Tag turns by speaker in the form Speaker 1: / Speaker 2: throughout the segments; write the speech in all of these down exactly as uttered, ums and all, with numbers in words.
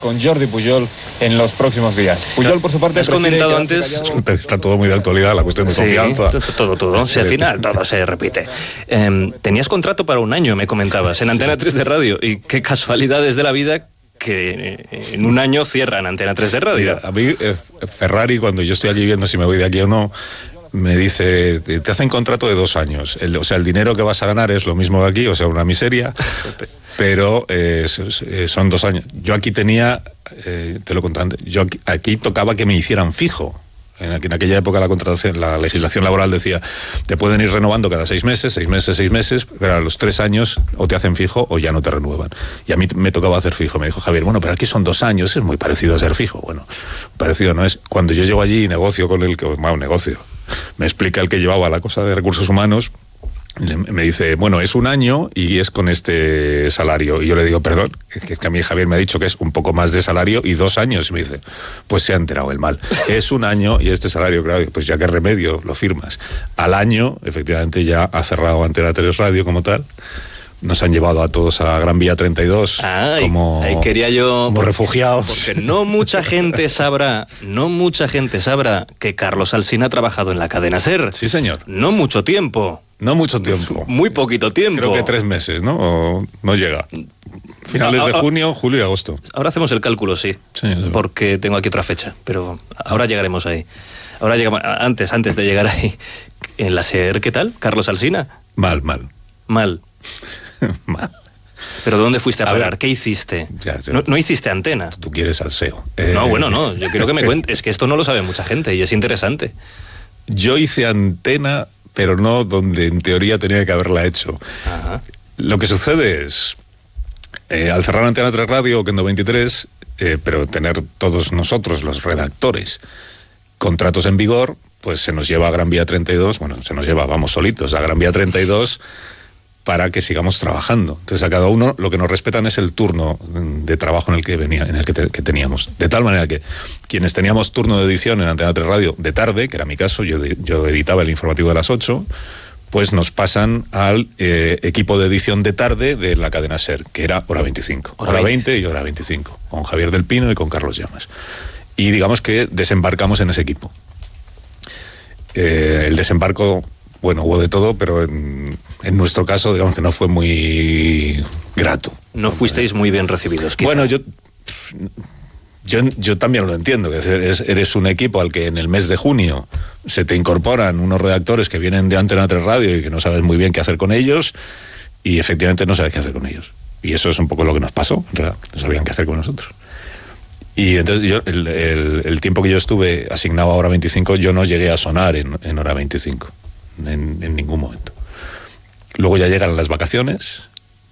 Speaker 1: con Jordi Pujol en los próximos días. Pujol, por su parte,
Speaker 2: has comentado antes,
Speaker 3: callado. Está todo muy de actualidad, la cuestión de
Speaker 2: sí,
Speaker 3: confianza.
Speaker 2: Todo, todo, todo. Si al final todo se repite. Eh, tenías contrato para un año, me comentabas, en Antena tres de Radio, y qué casualidades de la vida que en un año cierran Antena tres de Radio.
Speaker 3: Mira, a mí eh, Ferrari, cuando yo estoy aquí viendo si me voy de aquí o no, me dice, te hacen contrato de dos años. El, o sea, el dinero que vas a ganar es lo mismo de aquí, o sea, una miseria, pero eh, son dos años. Yo aquí tenía, eh, te lo conté antes, yo aquí, aquí tocaba que me hicieran fijo. En, en aquella época la contratación, la legislación laboral decía, te pueden ir renovando cada seis meses, seis meses, seis meses, pero a los tres años o te hacen fijo o ya no te renuevan. Y a mí me tocaba hacer fijo. Me dijo Javier, bueno, pero aquí son dos años, es muy parecido a ser fijo. Bueno, parecido no es. Cuando yo llego allí y negocio con el que, bueno, negocio, me explica el que llevaba la cosa de recursos humanos, me dice, bueno, es un año y es con este salario. Y yo le digo, perdón, que, que a mí Javier me ha dicho que es un poco más de salario y dos años. Y me dice, pues se ha enterado el mal. Es un año y este salario, claro, pues ya qué remedio, lo firmas. Al año, efectivamente, ya ha cerrado Antena tres Radio como tal. Nos han llevado a todos a Gran Vía treinta y dos
Speaker 2: Ay,
Speaker 3: como,
Speaker 2: ahí quería yo,
Speaker 3: como refugiados.
Speaker 2: Porque no mucha gente sabrá, no mucha gente sabrá que Carlos Alsina ha trabajado en la cadena SER.
Speaker 3: Sí, señor.
Speaker 2: No mucho tiempo.
Speaker 3: No mucho tiempo.
Speaker 2: Muy poquito tiempo.
Speaker 3: Creo que tres meses, ¿no? O no llega. Finales de junio, julio y agosto.
Speaker 2: Ahora hacemos el cálculo, sí.
Speaker 3: Sí, sí.
Speaker 2: Porque tengo aquí otra fecha, pero ahora llegaremos ahí. Ahora llegamos, antes, antes de llegar ahí. En la SER, ¿qué tal? Carlos Alsina.
Speaker 3: Mal, mal.
Speaker 2: Mal.
Speaker 3: Mal.
Speaker 2: ¿Pero dónde fuiste a,
Speaker 3: a
Speaker 2: parar?
Speaker 3: ver,
Speaker 2: ¿Qué hiciste?
Speaker 3: Ya, ya.
Speaker 2: No, no hiciste Antena.
Speaker 3: Tú quieres salseo. Eh...
Speaker 2: No, bueno, no. Yo quiero que me cuentes. Es que esto no lo sabe mucha gente y es interesante.
Speaker 3: Yo hice Antena, pero no donde en teoría tenía que haberla hecho.
Speaker 2: Ajá.
Speaker 3: Lo que sucede es, eh, al cerrar Antena tres Radio, Kendo veintitrés, eh, pero tener todos nosotros, los redactores, contratos en vigor, pues se nos lleva a Gran Vía treinta y dos, bueno, se nos lleva, vamos solitos, a Gran Vía treinta y dos para que sigamos trabajando. Entonces a cada uno lo que nos respetan es el turno de trabajo en el que venía, en el que, te, que teníamos. De tal manera que quienes teníamos turno de edición en Antena tres Radio de tarde, que era mi caso, yo, yo editaba el informativo de las ocho, pues nos pasan al eh, equipo de edición de tarde de la cadena SER, que era hora veinticinco. Hora, hora veinte y hora veinticinco, con Javier del Pino y con Carlos Llamas. Y digamos que desembarcamos en ese equipo. Eh, el desembarco, bueno, hubo de todo, pero en, en nuestro caso, digamos que no fue muy grato.
Speaker 2: No fuisteis muy bien recibidos, quizá.
Speaker 3: Bueno, yo, yo, yo también lo entiendo, que eres, eres un equipo al que en el mes de junio se te incorporan unos redactores que vienen de Antena tres Radio y que no sabes muy bien qué hacer con ellos, y efectivamente no sabes qué hacer con ellos. Y eso es un poco lo que nos pasó, en realidad, no sabían qué hacer con nosotros. Y entonces yo, el, el, el tiempo que yo estuve asignado a hora veinticinco, yo no llegué a sonar en, en hora veinticinco, en, en ningún momento. Luego ya llegan las vacaciones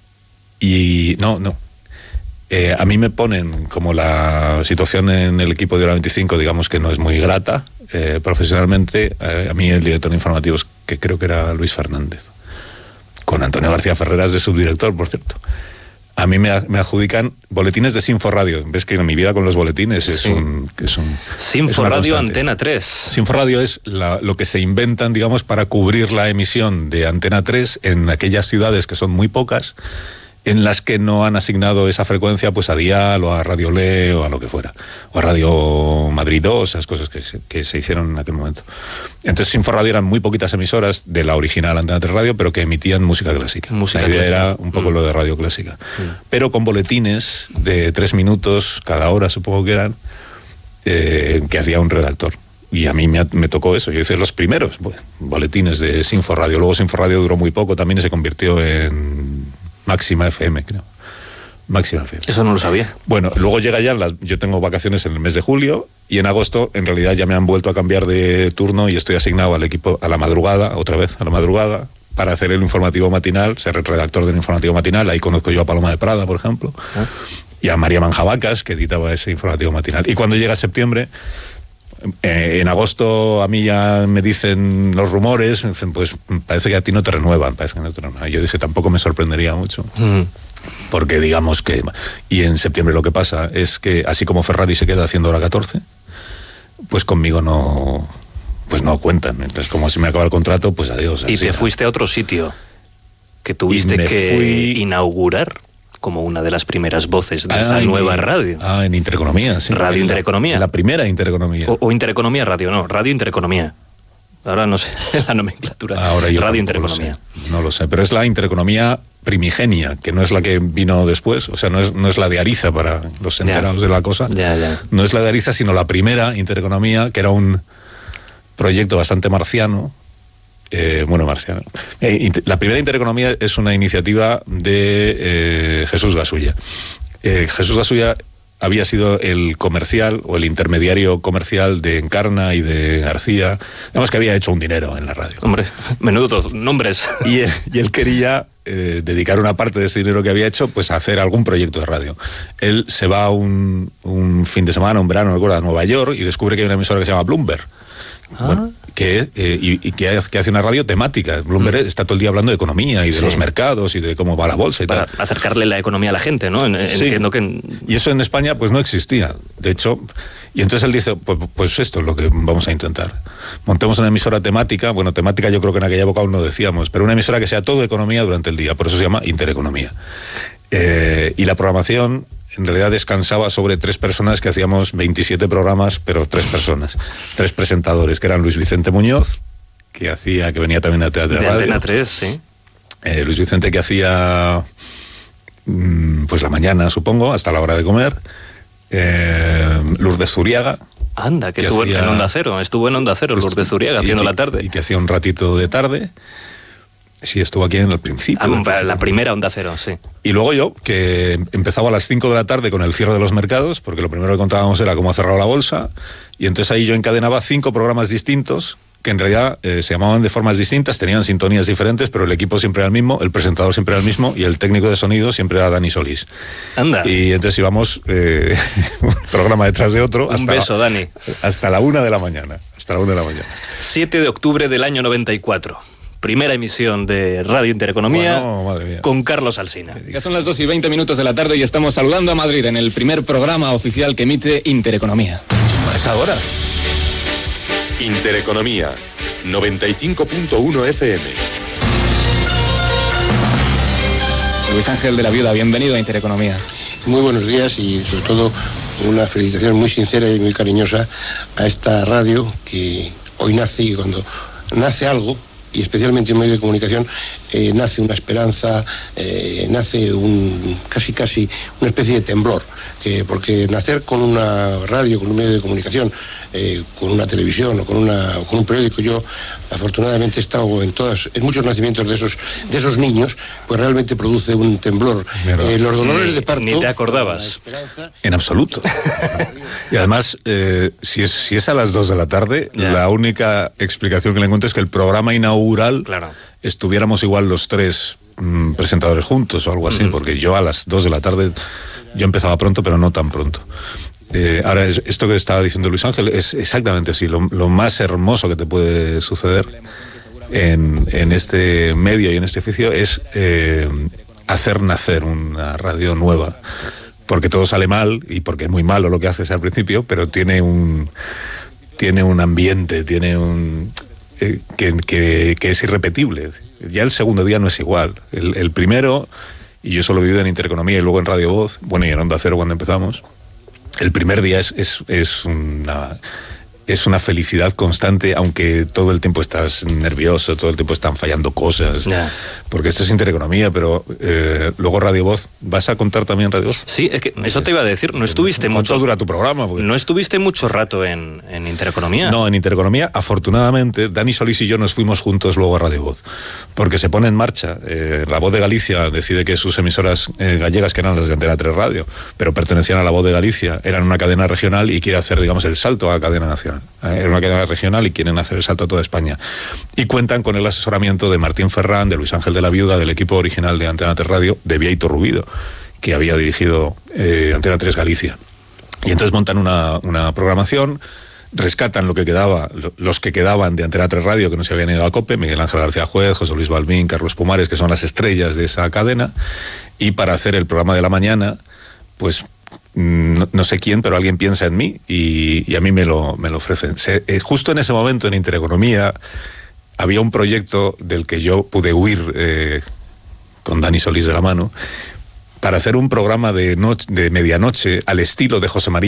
Speaker 3: y no, no. Eh, a mí me ponen, como la situación en el equipo de hora veinticinco, digamos que no es muy grata, eh, profesionalmente, eh, a mí el director de informativos, que creo que era Luis Fernández, con Antonio García Ferreras de subdirector, por cierto. A mí me, me adjudican boletines de Sinforadio. ¿Ves que en mi vida con los boletines es
Speaker 2: sí.
Speaker 3: un... Es un
Speaker 2: Sinforadio Antena tres.
Speaker 3: Sinforadio es la, lo que se inventan, digamos, para cubrir la emisión de Antena tres en aquellas ciudades que son muy pocas, en las que no han asignado esa frecuencia pues a Dial o a Radio Le o a lo que fuera, o a Radio Madrid dos, esas cosas que se, que se hicieron en aquel momento. Entonces Sinforadio eran muy poquitas emisoras de la original Antena tres Radio, pero que emitían música clásica.
Speaker 2: Música
Speaker 3: la idea
Speaker 2: clásica.
Speaker 3: era un poco mm. lo de radio clásica, mm. pero con boletines de tres minutos cada hora, supongo que eran, eh, que hacía un redactor. Y a mí me, me tocó eso, yo hice los primeros pues, boletines de Sinforadio. Luego Sinforadio duró muy poco, también se convirtió en Máxima F M, creo. Máxima F M.
Speaker 2: Eso no lo sabía.
Speaker 3: Bueno, luego llega ya, las, yo tengo vacaciones en el mes de julio y en agosto en realidad ya me han vuelto a cambiar de turno y estoy asignado al equipo a la madrugada, otra vez a la madrugada, para hacer el informativo matinal, ser el redactor del informativo matinal. Ahí conozco yo a Paloma de Prada, por ejemplo, ¿eh? Y a María Manjabacas, que editaba ese informativo matinal. Y cuando llega septiembre, Eh, en agosto a mí ya me dicen los rumores, me dicen, pues parece que a ti no te renuevan, parece que no te renuevan. Yo dije, tampoco me sorprendería mucho, mm. porque digamos que... Y en septiembre lo que pasa es que, así como Ferrari se queda haciendo hora catorce, pues conmigo no... pues no cuentan. Entonces, como se me acaba el contrato, pues adiós.
Speaker 2: Y te fuiste a otro sitio que tuviste que
Speaker 3: fui...
Speaker 2: inaugurar. como una de las primeras voces de
Speaker 3: ah,
Speaker 2: esa
Speaker 3: en,
Speaker 2: nueva radio.
Speaker 3: Ah, en Intereconomía, sí.
Speaker 2: Radio
Speaker 3: en
Speaker 2: Intereconomía.
Speaker 3: La, la primera Intereconomía.
Speaker 2: O, o Intereconomía Radio, no, Radio Intereconomía. Ahora no sé la nomenclatura.
Speaker 3: Ahora yo
Speaker 2: Radio Intereconomía.
Speaker 3: Lo sé, no lo sé, pero es la Intereconomía primigenia, que no es la que vino después, o sea, no es, no es la de Ariza para los enterados ya. de la cosa.
Speaker 2: Ya, ya.
Speaker 3: No es la de Ariza, sino la primera Intereconomía, que era un proyecto bastante marciano. Eh, bueno, marciano. Eh, la primera Intereconomía es una iniciativa de eh, Jesús Gasulla. Eh, Jesús Gasulla había sido el comercial o el intermediario comercial de Encarna y de García. Digamos que había hecho un dinero en la radio.
Speaker 2: Hombre, menudos nombres.
Speaker 3: Y él, y él quería eh, dedicar una parte de ese dinero que había hecho pues a hacer algún proyecto de radio. Él se va un, un fin de semana, un verano, no recuerdo, a Nueva York y descubre que hay una emisora que se llama Bloomberg. Ah. Bueno, que, eh, y, y que, que hace una radio temática. Bloomberg mm. está todo el día hablando de economía y de sí. los mercados y de cómo va la bolsa y
Speaker 2: Para
Speaker 3: tal.
Speaker 2: acercarle la economía a la gente, ¿no?
Speaker 3: Sí.
Speaker 2: Entiendo que...
Speaker 3: Y eso en España pues no existía. De hecho, y entonces él dice, pues, pues esto es lo que vamos a intentar. Montemos una emisora temática, bueno, temática yo creo que en aquella época aún no decíamos, pero una emisora que sea todo economía durante el día, por eso se llama Intereconomía. Eh, y la programación en realidad descansaba sobre tres personas que hacíamos veintisiete programas, pero tres personas, tres presentadores, que eran Luis Vicente Muñoz, que hacía, que venía también a Teatro
Speaker 2: de
Speaker 3: Radio.
Speaker 2: De Antena tres, sí.
Speaker 3: Eh, Luis Vicente que hacía mmm, pues la mañana, supongo, hasta la hora de comer. Eh, Lourdes Zuriaga.
Speaker 2: Anda, que, que estuvo hacía, en Onda Cero, estuvo en Onda Cero, Lourdes Zuriaga, haciendo
Speaker 3: y,
Speaker 2: la tarde.
Speaker 3: Y que hacía un ratito de tarde. Sí, estuvo aquí en el principio.
Speaker 2: Ah, la primera Onda Cero, sí.
Speaker 3: Y luego yo, que empezaba a las cinco de la tarde con el cierre de los mercados, porque lo primero que contábamos era cómo ha cerrado la bolsa, y entonces ahí yo encadenaba cinco programas distintos, que en realidad eh, se llamaban de formas distintas, tenían sintonías diferentes, pero el equipo siempre era el mismo, el presentador siempre era el mismo, y el técnico de sonido siempre era Dani Solís.
Speaker 2: Anda.
Speaker 3: Y entonces íbamos eh, un programa detrás de otro.
Speaker 2: Un
Speaker 3: hasta
Speaker 2: beso,
Speaker 3: la,
Speaker 2: Dani.
Speaker 3: Hasta la una de la mañana. Hasta la una de la mañana.
Speaker 2: siete de octubre del año noventa y cuatro. Primera emisión de Radio Intereconomía
Speaker 3: bueno, madre mía.
Speaker 2: con Carlos Alsina.
Speaker 4: Ya son las dos y veinte minutos de la tarde y estamos saludando a Madrid en el primer programa oficial que emite Intereconomía.
Speaker 3: ¿A esa hora?
Speaker 5: Intereconomía, noventa y cinco punto uno F M.
Speaker 4: Luis Ángel de la Viuda, bienvenido a Intereconomía.
Speaker 6: Muy buenos días y sobre todo una felicitación muy sincera y muy cariñosa a esta radio que hoy nace, y cuando nace algo, y especialmente en medios de comunicación, eh, nace una esperanza, eh, nace un casi casi una especie de temblor, que, porque nacer con una radio, con un medio de comunicación, eh, con una televisión o con, una, con un periódico, yo afortunadamente he estado en todas, en muchos nacimientos de esos, de esos niños, pues realmente produce un temblor. Eh, los dolores
Speaker 2: ni,
Speaker 6: de parto...
Speaker 2: Ni te acordabas.
Speaker 6: Esperanza,
Speaker 3: en absoluto. Y además, eh, si, es, si es a las dos de la tarde, yeah. la única explicación que le encuentro es que el programa inaugural
Speaker 2: claro.
Speaker 3: estuviéramos igual los tres mmm, presentadores juntos o algo así, mm. porque yo a las dos de la tarde, yo empezaba pronto, pero no tan pronto. Eh, ahora, esto que estaba diciendo Luis Ángel es exactamente así, lo, lo más hermoso que te puede suceder en, en este medio y en este oficio es eh, hacer nacer una radio nueva, porque todo sale mal y porque es muy malo lo que haces al principio, pero tiene un tiene un ambiente, tiene un eh, que, que, que es irrepetible. Ya el segundo día no es igual. El, el primero, y yo solo he vivido en Intereconomía y luego en Radio Voz, bueno, y en Onda Cero cuando empezamos, el primer día es, es, es una... es una felicidad constante, aunque todo el tiempo estás nervioso, todo el tiempo están fallando cosas, yeah. porque esto es Intereconomía, pero eh, luego Radio Voz, ¿vas a contar también Radio Voz?
Speaker 2: Sí, es que eso te iba a decir, no estuviste mucho...
Speaker 3: ¿Cuánto dura tu programa? Porque...
Speaker 2: ¿No estuviste mucho rato en, en Intereconomía?
Speaker 3: No, en Intereconomía, afortunadamente, Dani Solís y yo nos fuimos juntos luego a Radio Voz, porque se pone en marcha, eh, La Voz de Galicia decide que sus emisoras eh, gallegas, que eran las de Antena tres Radio, pero pertenecían a La Voz de Galicia, eran una cadena regional y quiere hacer, digamos, el salto a la cadena nacional. Era una cadena regional y quieren hacer el salto a toda España. Y cuentan con el asesoramiento de Martín Ferrán, de Luis Ángel de la Viuda, del equipo original de Antena tres Radio, de Bieito Rubido, que había dirigido eh, Antena tres Galicia. Y entonces montan una, una programación, rescatan lo que quedaba, los que quedaban de Antena tres Radio, que no se habían ido a COPE, Miguel Ángel García Juez, José Luis Balbín, Carlos Pumares, que son las estrellas de esa cadena, y para hacer el programa de la mañana, pues... No, no sé quién, pero alguien piensa en mí y, y a mí me lo, me lo ofrecen. Se, eh, justo en ese momento en Intereconomía había un proyecto del que yo pude huir eh, con Dani Solís de la mano, para hacer un programa de, no, de medianoche al estilo de José María